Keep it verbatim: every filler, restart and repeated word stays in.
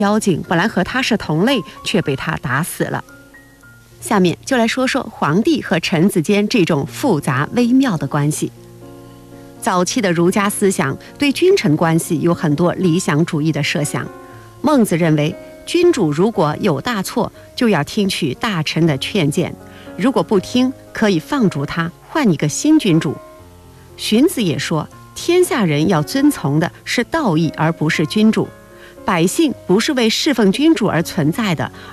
妖精本来和他是同类，却被他打死了。下面就来说说皇帝和臣子间这种复杂微妙的关系。早期的儒家思想对君臣关系有很多理想主义的设想。孟子认为，君主如果有大错，就要听取大臣的劝谏，如果不听，可以放逐他，换一个新君主。荀子也说，天下人要遵从的是道义，而不是君主。百姓不是为侍奉君主而存在的，